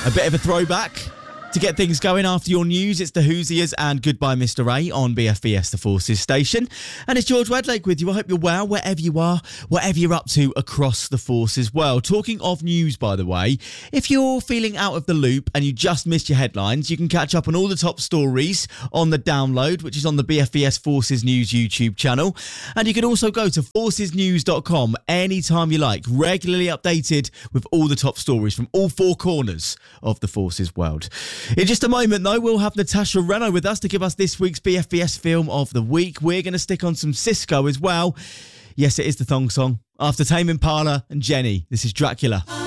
A bit of a throwback to get things going after your news. It's the Hoosiers and Goodbye Mr. A on BFBS The Forces station. And it's George Wedlake with you. I hope you're well, wherever you are, whatever you're up to across the Forces world. Talking of news, by the way, if you're feeling out of the loop and you just missed your headlines, you can catch up on all the top stories on the download, which is on the BFBS Forces News YouTube channel. And you can also go to forcesnews.com anytime you like, regularly updated with all the top stories from all four corners of the Forces world. In just a moment, though, we'll have Natasha Reno with us to give us this week's BFBS Film of the Week. We're going to stick on some Cisco as well. Yes, it is the thong song. After Tame Impala and Jenny, this is Dracula.